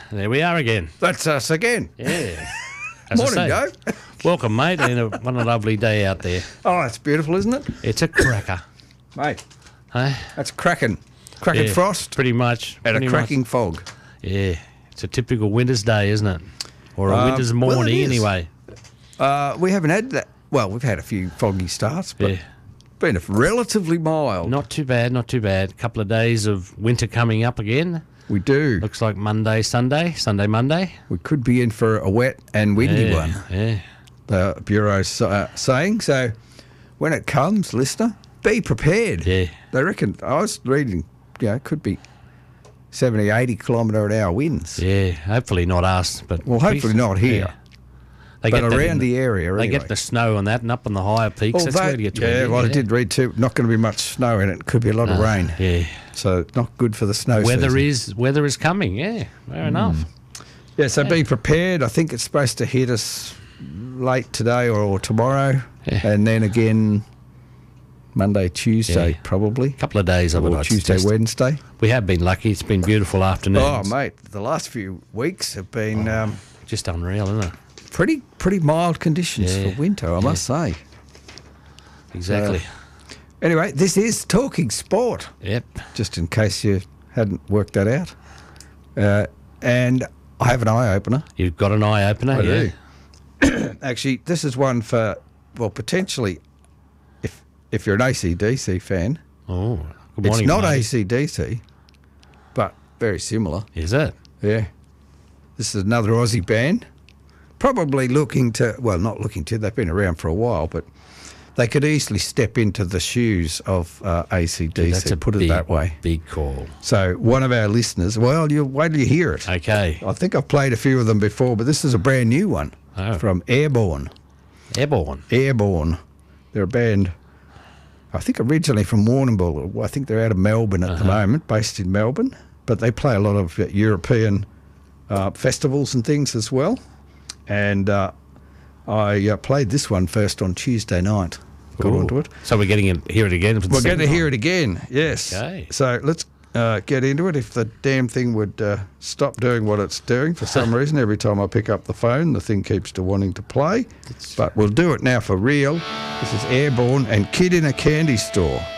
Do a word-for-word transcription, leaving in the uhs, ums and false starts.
there we are again. That's us again. Yeah. As I Morning, say, Joe. Welcome, mate, and a, what a lovely day out there. Oh, it's beautiful, isn't it? It's a cracker. Mate, Hey? that's cracking. Cracking Yeah, frost Pretty much. and pretty a cracking much. fog. Yeah. It's a typical winter's day, isn't it? Or a Um, winter's well, it morning, is. anyway. Uh, we haven't had that. Well, we've had a few foggy starts, but Yeah. been a relatively mild. Not too bad, not too bad. A couple of days of winter coming up again. We do. Looks like Monday, Sunday, Sunday, Monday. We could be in for a wet and windy yeah, one, Yeah. the Bureau's uh, saying. So when it comes, listener, be prepared. Yeah. They reckon, I was reading, you know, it could be seventy, eighty kilometre an hour winds. Yeah. Hopefully not us, but Well, hopefully not here. They But get that around in the area, They anyway. get the snow on that and up on the higher peaks. Well, That's that- where it gets yeah, windy, well, I did read too. Not going to be much snow in it. Could be a lot of No, rain. Yeah. So not good for the snow Weather season. is weather is coming. Yeah. Fair enough. Yeah, so be prepared. I think it's supposed to hit us late today or, or tomorrow, Yeah. and then again Monday, Tuesday, Yeah. probably. A couple of days of it. Or I'd Tuesday, suggest. Wednesday. We have been lucky. It's been beautiful afternoons. Oh, mate, the last few weeks have been um, Just unreal, isn't it? pretty pretty mild conditions Yeah. for winter, I must say. Exactly. Anyway, this is Talking Sport, Yep. just in case you hadn't worked that out. Uh, and I have an eye-opener. You've got an eye opener. I yeah. do. Actually, this is one for, well, potentially, if if you're an A C D C fan, Oh, good it's morning. not mate. A C D C, but very similar. Is it? Yeah. This is another Aussie band, probably looking to, well, not looking to, they've been around for a while, but they could easily step into the shoes of uh, A C D C, That's a put big, it that way. Big call. So one of our listeners, well, you wait till you hear it. Okay. I think I've played a few of them before, but this is a brand new one Oh. from Airborne. Airborne. Airborne. They're a band, I think originally from Warrnambool. I think they're out of Melbourne at the moment, based in Melbourne. But they play a lot of uh, European uh, festivals and things as well. And uh, I uh, played this one first on Tuesday night. Got Ooh. onto it. So we're getting to hear it again. For the We're going to second hear time. it again, yes. Okay. So let's uh, get into it. If the damn thing would uh, stop doing what it's doing for some reason, every time I pick up the phone, the thing keeps to wanting to play. But we'll do it now for real. This is Airborne and Kid in a Candy Store.